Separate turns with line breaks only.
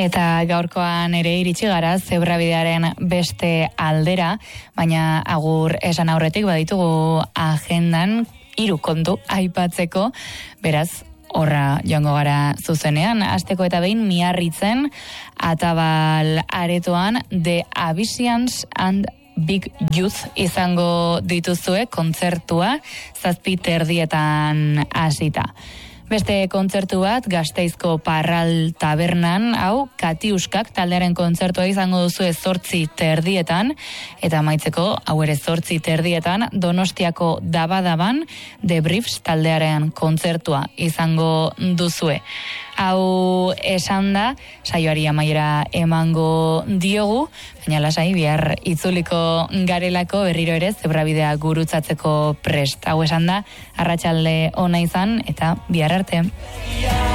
Eta gaurkoan ere iritsi gara zebrabidearen beste aldera, baina agur esan aurretik baditugu agendan 3 kontu aipatzeko, beraz horra joango gara zuzenean. Hasteko eta behin Miarritzen Atabal aretoan The Abyssinians and Big Youth izango dituzue kontzertua 7:30 hasita. Beste kontzertu bat Gasteizko Parral Tabernan, hau Katiuskak taldearen kontzertua izango duzu 8:30 eta amaitzeko hau ere 8:30 Donostiako Dabadaban The Briefs taldearen kontzertua izango duzue. Hau esan da, saioari amaiera emango diogu, baina lasai bihar itzuliko garelako berriro ere zebrabidea gurutzatzeko prest. Hau esan da, arratsalde ona izan eta bihar arte.